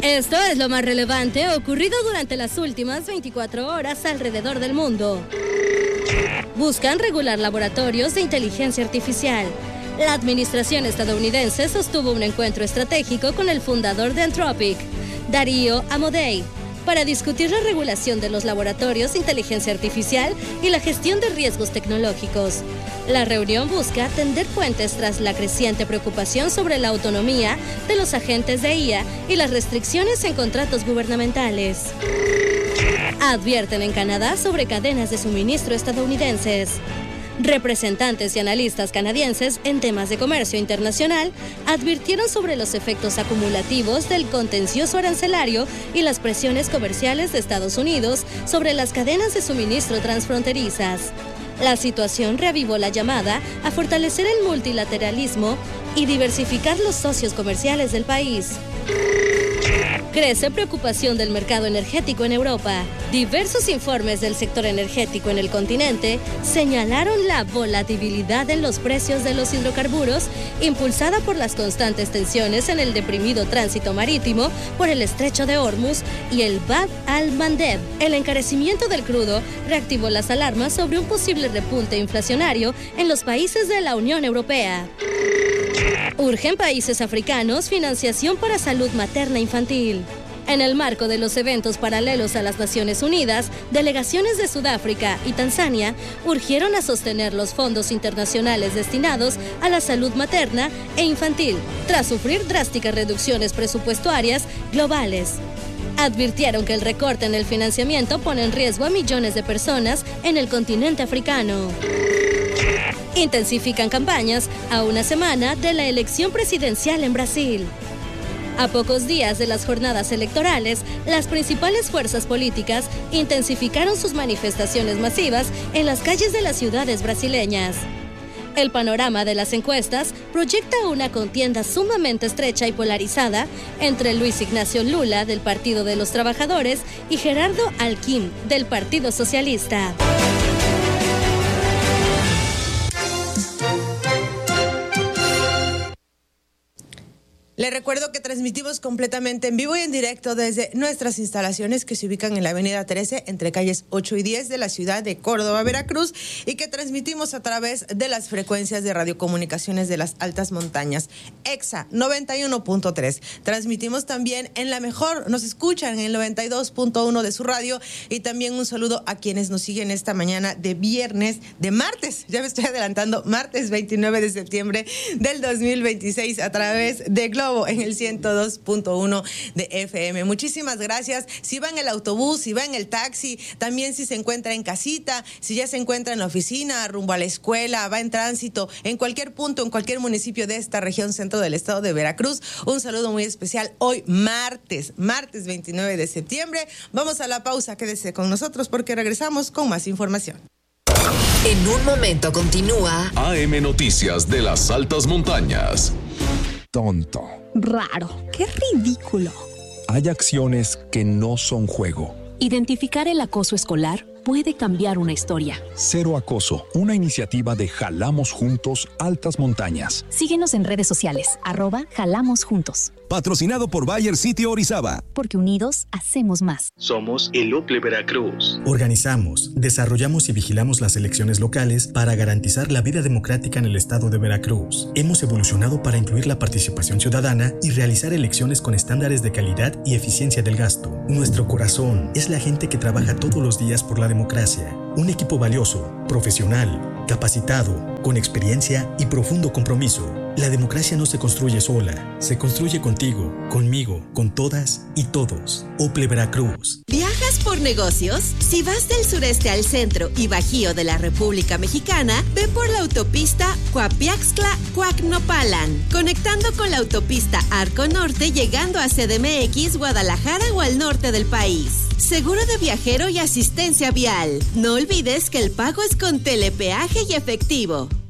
Esto es lo más relevante ocurrido durante las últimas 24 horas alrededor del mundo. Buscan regular laboratorios de inteligencia artificial. La administración estadounidense sostuvo un encuentro estratégico con el fundador de Anthropic, Darío Amodei, para discutir la regulación de los laboratorios de inteligencia artificial y la gestión de riesgos tecnológicos. La reunión busca tender puentes tras la creciente preocupación sobre la autonomía de los agentes de IA y las restricciones en contratos gubernamentales. Advierten en Canadá sobre cadenas de suministro estadounidenses. Representantes y analistas canadienses en temas de comercio internacional advirtieron sobre los efectos acumulativos del contencioso arancelario y las presiones comerciales de Estados Unidos sobre las cadenas de suministro transfronterizas. La situación reavivó la llamada a fortalecer el multilateralismo y diversificar los socios comerciales del país. Crece preocupación del mercado energético en Europa. Diversos informes del sector energético en el continente señalaron la volatilidad en los precios de los hidrocarburos, impulsada por las constantes tensiones en el deprimido tránsito marítimo por el estrecho de Hormuz y el Bab al-Mandeb. El encarecimiento del crudo reactivó las alarmas sobre un posible repunte inflacionario en los países de la Unión Europea. Urgen países africanos financiación para salud materna infantil. En el marco de los eventos paralelos a las Naciones Unidas, delegaciones de Sudáfrica y Tanzania urgieron a sostener los fondos internacionales destinados a la salud materna e infantil, tras sufrir drásticas reducciones presupuestarias globales. Advirtieron que el recorte en el financiamiento pone en riesgo a millones de personas en el continente africano. Intensifican campañas a una semana de la elección presidencial en Brasil. A pocos días de las jornadas electorales, las principales fuerzas políticas intensificaron sus manifestaciones masivas en las calles de las ciudades brasileñas. El panorama de las encuestas proyecta una contienda sumamente estrecha y polarizada entre Luis Ignacio Lula, del Partido de los Trabajadores, y Gerardo Alckmin, del Partido Socialista. Les recuerdo que transmitimos completamente en vivo y en directo desde nuestras instalaciones que se ubican en la avenida 13, entre calles 8 y 10 de la ciudad de Córdoba, Veracruz, y que transmitimos a través de las frecuencias de radiocomunicaciones de las altas montañas. EXA 91.3. Transmitimos también en la mejor, nos escuchan en el 92.1 de su radio, y también un saludo a quienes nos siguen esta mañana de martes, ya me estoy adelantando, martes 29 de septiembre del 2026 a través de Globo en el 102.1 de FM. Muchísimas gracias. Si va en el autobús, si va en el taxi, también si se encuentra en casita, si ya se encuentra en la oficina, rumbo a la escuela, va en tránsito, en cualquier punto, en cualquier municipio de esta región centro del estado de Veracruz, un saludo muy especial hoy martes 29 de septiembre. Vamos a la pausa, quédese con nosotros porque regresamos con más información. En un momento continúa AM Noticias de las Altas Montañas. Tonto. Raro. Qué ridículo. Hay acciones que no son juego. Identificar el acoso escolar puede cambiar una historia. Cero Acoso, una iniciativa de Jalamos Juntos Altas Montañas. Síguenos en redes sociales, @JalamosJuntos. Patrocinado por Bayer City Orizaba. Porque unidos hacemos más. Somos el OPLE Veracruz. Organizamos, desarrollamos y vigilamos las elecciones locales para garantizar la vida democrática en el estado de Veracruz. Hemos evolucionado para incluir la participación ciudadana y realizar elecciones con estándares de calidad y eficiencia del gasto. Nuestro corazón es la gente que trabaja todos los días por la democracia. Un equipo valioso, profesional, capacitado, con experiencia y profundo compromiso. La democracia no se construye sola, se construye contigo, conmigo, con todas y todos. OPLE Veracruz. ¿Viajas por negocios? Si vas del sureste al centro y bajío de la República Mexicana, ve por la autopista Coapiaxtla-Coacnopalan, conectando con la autopista Arco Norte, llegando a CDMX, Guadalajara o al norte del país. Seguro de viajero y asistencia vial. No olvides que el pago es con telepeaje y efectivo.